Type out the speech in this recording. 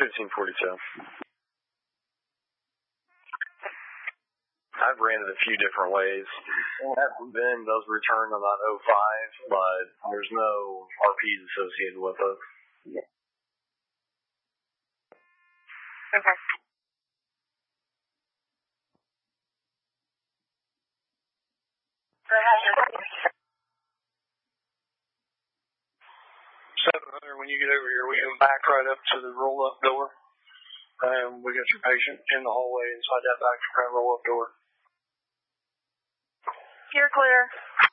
1942. I've ran it a few different ways. That VIN does return on that 05, but there's no RPs associated with it. Yeah. Okay. When you get over here, we can back right up to the roll-up door. We got your patient in the hallway inside that back roll-up door. You're clear.